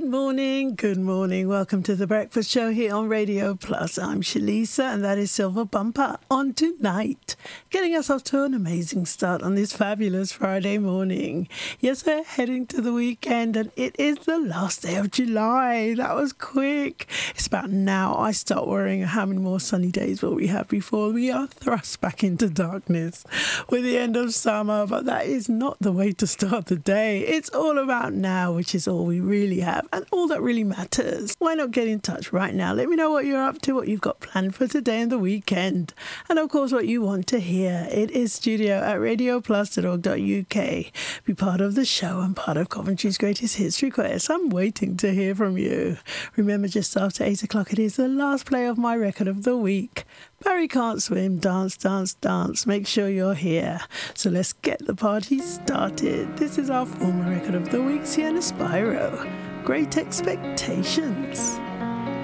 Good morning. Welcome to The Breakfast Show here on Radio Plus. I'm Shalisa, and that is Silver Bumper on tonight, getting us off to an amazing start on this fabulous Friday morning. Yes, we're heading to the weekend, and it is the last day of July. That was quick. It's about now I start worrying how many more sunny days will we have before we are thrust back into darkness with the end of summer. But that is not the way to start the day. It's all about now, which is all we really have and all that really matters. Why not get in touch right now? Let me know what you're up to, what you've got planned for today and the weekend, and of course what you want to hear. It is studio@radioplus.org.uk. Be part of the show and part of Coventry's Greatest Hits Request. I'm waiting to hear from you. Remember, just after 8 o'clock it is the last play of my record of the week. Barry Can't Swim, Dance, Dance, Dance. Make sure you're here. So let's get the party started. This is our former record of the week, Sienna Spyro. Great Expectations.